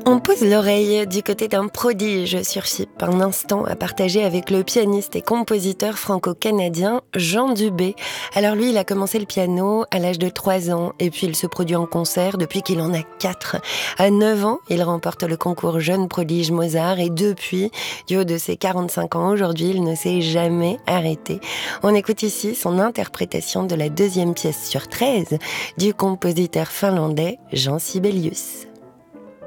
On pose l'oreille du côté d'un prodige sur Chypre, un instant à partager avec le pianiste et compositeur franco-canadien Jean Dubé. Alors lui, il a commencé le piano à l'âge de 3 ans et puis il se produit en concert depuis qu'il en a 4. À 9 ans, il remporte le concours Jeune prodige Mozart et depuis, du haut de ses 45 ans aujourd'hui, il ne s'est jamais arrêté. On écoute ici son interprétation de la 2e pièce sur 13 du compositeur finlandais Jean Sibelius.